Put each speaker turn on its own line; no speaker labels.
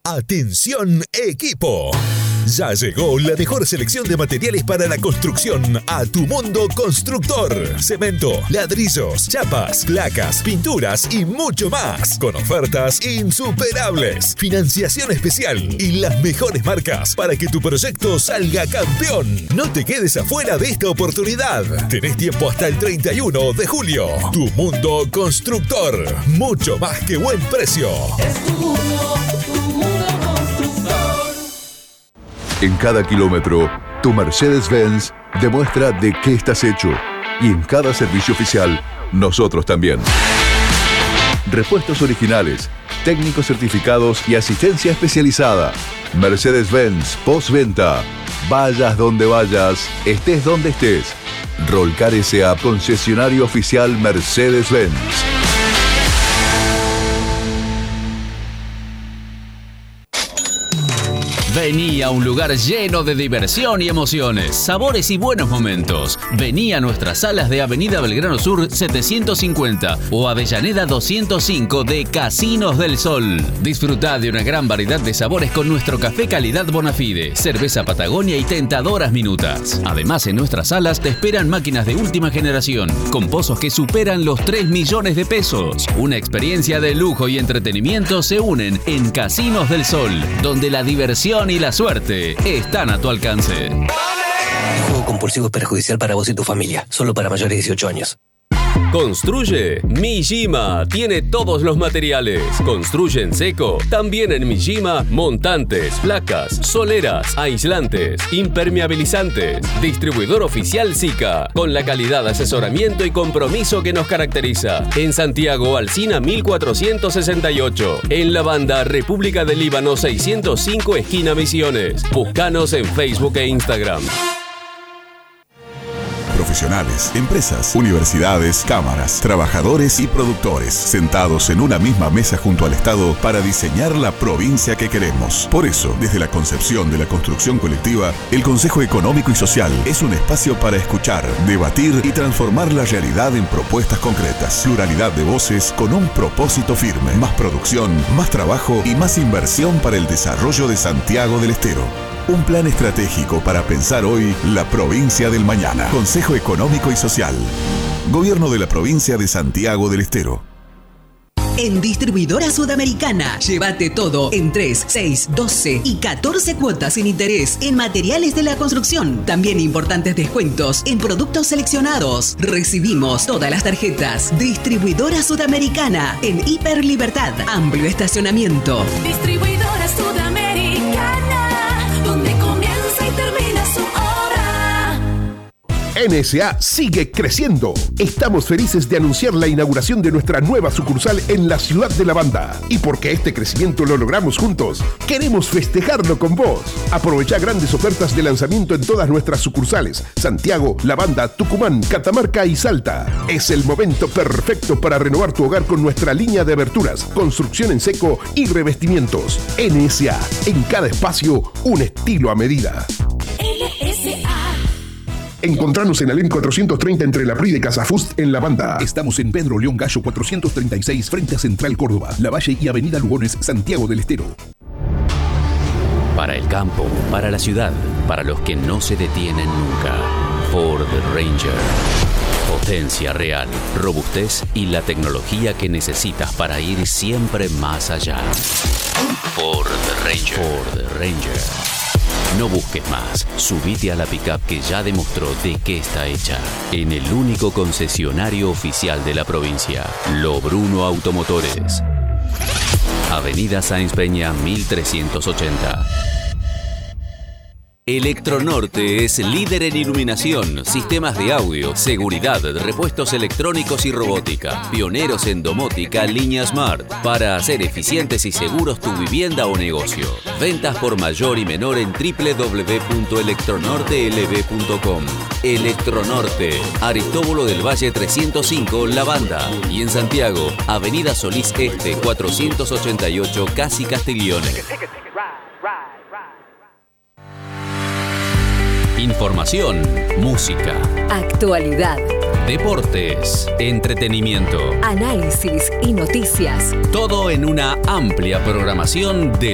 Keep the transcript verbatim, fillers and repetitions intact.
Atención equipo. Ya llegó la mejor selección de materiales para la construcción a Tu Mundo Constructor. Cemento, ladrillos, chapas, placas, pinturas y mucho más. Con ofertas insuperables, financiación especial y las mejores marcas para que tu proyecto salga campeón. No te quedes afuera de esta oportunidad. Tenés tiempo hasta el treinta y uno de julio. Tu Mundo Constructor. Mucho más que buen precio.
Es tu mundo, tu mundo constructor.
En cada kilómetro, tu Mercedes-Benz demuestra de qué estás hecho. Y en cada servicio oficial, nosotros también. Repuestos originales, técnicos certificados y asistencia especializada. Mercedes-Benz postventa. Vayas donde vayas, estés donde estés. Rollcar S A, concesionario oficial Mercedes-Benz.
Vení a un lugar lleno de diversión y emociones, sabores y buenos momentos. Vení a nuestras salas de Avenida Belgrano Sur setecientos cincuenta o Avellaneda doscientos cinco de Casinos del Sol. Disfrutá de una gran variedad de sabores con nuestro café calidad Bonafide, cerveza Patagonia y tentadoras minutas. Además, en nuestras salas te esperan máquinas de última generación, con pozos que superan los tres millones de pesos. Una experiencia de lujo y entretenimiento se unen en Casinos del Sol, donde la diversión y la suerte están a tu alcance.
El juego compulsivo es perjudicial para vos y tu familia. Solo para mayores de dieciocho años.
Construye. Mijima tiene todos los materiales. Construye en seco. También en Mijima, montantes, placas, soleras, aislantes, impermeabilizantes. Distribuidor oficial SICA, con la calidad, asesoramiento y compromiso que nos caracteriza. En Santiago, Alsina mil cuatrocientos sesenta y ocho. En La Banda, República del Líbano seiscientos cinco, esquina Misiones. Búscanos en Facebook e Instagram.
Profesionales, empresas, universidades, cámaras, trabajadores y productores, sentados en una misma mesa junto al Estado para diseñar la provincia que queremos. Por eso, desde la concepción de la construcción colectiva, el Consejo Económico y Social es un espacio para escuchar, debatir y transformar la realidad en propuestas concretas. Pluralidad de voces con un propósito firme. Más producción, más trabajo y más inversión para el desarrollo de Santiago del Estero. Un plan estratégico para pensar hoy la provincia del mañana. Consejo Económico y Social. Gobierno de la provincia de Santiago del Estero.
En Distribuidora Sudamericana, llévate todo en tres, seis, doce y catorce cuotas sin interés en materiales de la construcción. También importantes descuentos en productos seleccionados. Recibimos todas las tarjetas. Distribuidora Sudamericana en Hiper Libertad. Amplio estacionamiento.
Distribuidora Sudamericana, donde comienza y termina su obra.
N S A sigue creciendo. Estamos felices de anunciar la inauguración de nuestra nueva sucursal en la ciudad de La Banda. Y porque este crecimiento lo logramos juntos, queremos festejarlo con vos. Aprovecha grandes ofertas de lanzamiento en todas nuestras sucursales: Santiago, La Banda, Tucumán, Catamarca y Salta. Es el momento perfecto para renovar tu hogar con nuestra línea de aberturas, construcción en seco y revestimientos. N S A, en cada espacio, un estilo a medida.
N S A.
Encontranos en Alem cuatrocientos treinta entre la Pri de Casafust en La Banda.
Estamos en Pedro León Gallo cuatrocientos treinta y seis frente a Central Córdoba, Lavalle y Avenida Lugones, Santiago del Estero.
Para el campo, para la ciudad, para los que no se detienen nunca. Ford Ranger. Potencia real, robustez y la tecnología que necesitas para ir siempre más allá. Ford Ranger. Ford Ranger. No busques más. Subite a la pickup que ya demostró de qué está hecha. En el único concesionario oficial de la provincia, Lobruno Automotores. Avenida Sáenz Peña mil trescientos ochenta. Electronorte es líder en iluminación, sistemas de audio, seguridad, repuestos electrónicos y robótica. Pioneros en domótica, línea Smart, para hacer eficientes y seguros tu vivienda o negocio. Ventas por mayor y menor en doble u doble u doble u punto electronorte l b punto com. Electronorte, Aristóbulo del Valle trescientos cinco, La Banda. Y en Santiago, Avenida Solís Este cuatrocientos ochenta y ocho, Casi Castiglione. Información, música,
actualidad,
deportes, entretenimiento,
análisis y noticias.
Todo en una amplia programación de